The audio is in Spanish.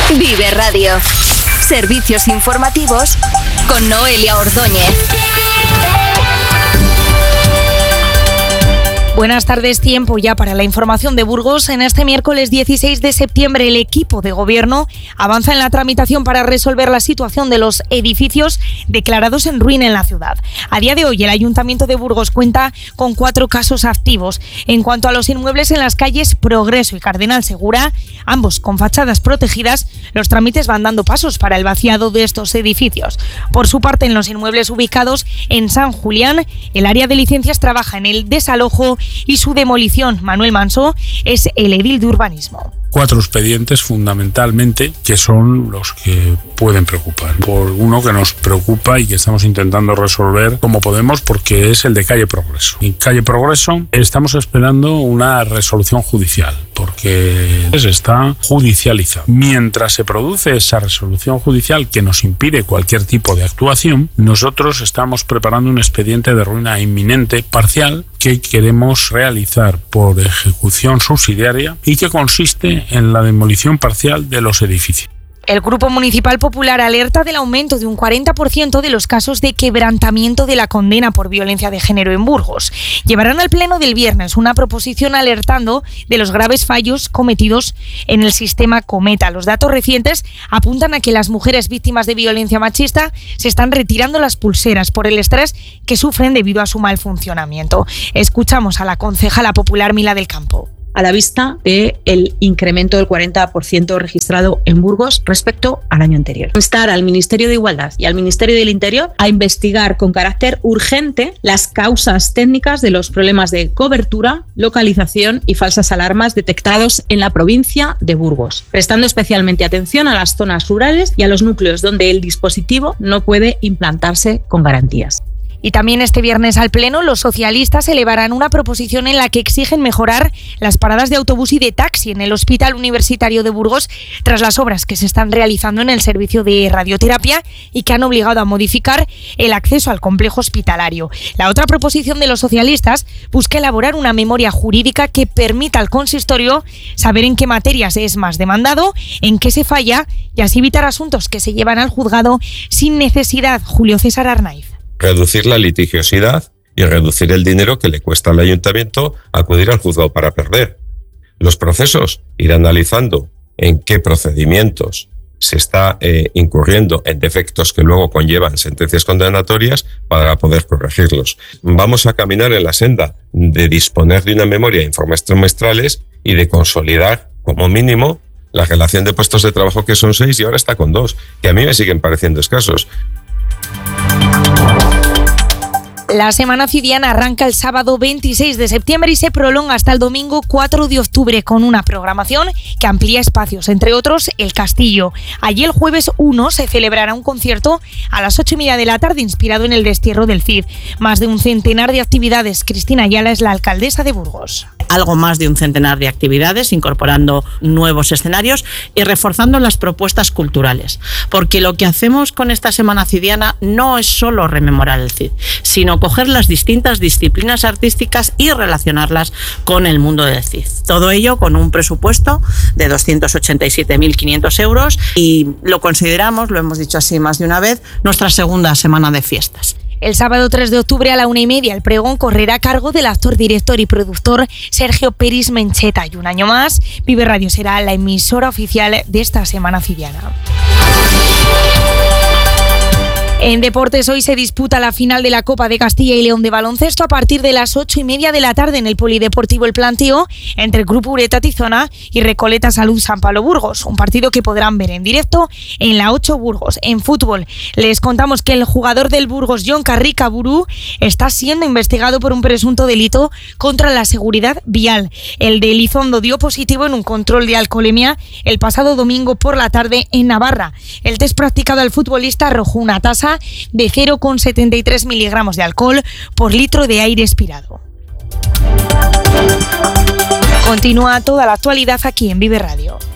Vive Radio. Servicios informativos con Noelia Ordóñez. Buenas tardes, tiempo ya para la información de Burgos. En este miércoles 16 de septiembre el equipo de gobierno avanza en la tramitación para resolver la situación de los edificios declarados en ruina en la ciudad. A día de hoy el Ayuntamiento de Burgos cuenta con 4 casos activos. En cuanto a los inmuebles en las calles Progreso y Cardenal Segura, ambos con fachadas protegidas, los trámites van dando pasos para el vaciado de estos edificios. Por su parte, en los inmuebles ubicados en San Julián, el área de licencias trabaja en el desalojo y su demolición. Manuel Manso es el edil de urbanismo. 4 expedientes fundamentalmente que son los que pueden preocupar. Por uno que nos preocupa y que estamos intentando resolver como podemos, porque es el de calle Progreso. En calle Progreso estamos esperando una resolución judicial porque está judicializado. Mientras se produce esa resolución judicial que nos impide cualquier tipo de actuación, nosotros estamos preparando un expediente de ruina inminente parcial que queremos realizar por ejecución subsidiaria y que consiste en la demolición parcial de los edificios. El Grupo Municipal Popular alerta del aumento de un 40% de los casos de quebrantamiento de la condena por violencia de género en Burgos. Llevarán al pleno del viernes una proposición alertando de los graves fallos cometidos en el sistema Cometa. Los datos recientes apuntan a que las mujeres víctimas de violencia machista se están retirando las pulseras por el estrés que sufren debido a su mal funcionamiento. Escuchamos a la concejala popular Mila del Campo. A la vista del incremento del 40% registrado en Burgos respecto al año anterior. Instar al Ministerio de Igualdad y al Ministerio del Interior a investigar con carácter urgente las causas técnicas de los problemas de cobertura, localización y falsas alarmas detectados en la provincia de Burgos, prestando especialmente atención a las zonas rurales y a los núcleos donde el dispositivo no puede implantarse con garantías. Y también este viernes al Pleno los socialistas elevarán una proposición en la que exigen mejorar las paradas de autobús y de taxi en el Hospital Universitario de Burgos tras las obras que se están realizando en el servicio de radioterapia y que han obligado a modificar el acceso al complejo hospitalario. La otra proposición de los socialistas busca elaborar una memoria jurídica que permita al consistorio saber en qué materias es más demandado, en qué se falla y así evitar asuntos que se llevan al juzgado sin necesidad. Julio César Arnaiz. Reducir la litigiosidad y reducir el dinero que le cuesta al ayuntamiento acudir al juzgado para perder. Los procesos, ir analizando en qué procedimientos se está incurriendo en defectos que luego conllevan sentencias condenatorias para poder corregirlos. Vamos a caminar en la senda de disponer de una memoria de informes trimestrales y de consolidar, como mínimo, la relación de puestos de trabajo, que son 6 y ahora está con 2, que a mí me siguen pareciendo escasos. La Semana Cidiana arranca el sábado 26 de septiembre y se prolonga hasta el domingo 4 de octubre con una programación que amplía espacios, entre otros El Castillo. Allí el jueves 1 se celebrará un concierto a las 8:30 de la tarde inspirado en el destierro del Cid. Más de un centenar de actividades. Cristina Ayala es la alcaldesa de Burgos. Algo más de un centenar de actividades, incorporando nuevos escenarios y reforzando las propuestas culturales. Porque lo que hacemos con esta Semana Cidiana no es solo rememorar el Cid, sino coger las distintas disciplinas artísticas y relacionarlas con el mundo del Cid. Todo ello con un presupuesto de 287.500 euros y lo consideramos, lo hemos dicho así más de una vez, nuestra segunda semana de fiestas. El sábado 3 de octubre a la 1:30 el pregón correrá a cargo del actor, director y productor Sergio Peris Mencheta. Y un año más, Vive Radio será la emisora oficial de esta Semana Cidiana. En deportes, hoy se disputa la final de la Copa de Castilla y León de baloncesto a partir de las 8:30 de la tarde en el Polideportivo El Plantío entre el Grupo Ureta Tizona y Recoleta Salud San Pablo Burgos. Un partido que podrán ver en directo en la 8 Burgos. En fútbol, les contamos que el jugador del Burgos, Jon Carrica Burú, está siendo investigado por un presunto delito contra la seguridad vial. El de Elizondo dio positivo en un control de alcoholemia el pasado domingo por la tarde en Navarra. El test practicado al futbolista arrojó una tasa de 0,73 miligramos de alcohol por litro de aire expirado. Continúa toda la actualidad aquí en Vive Radio.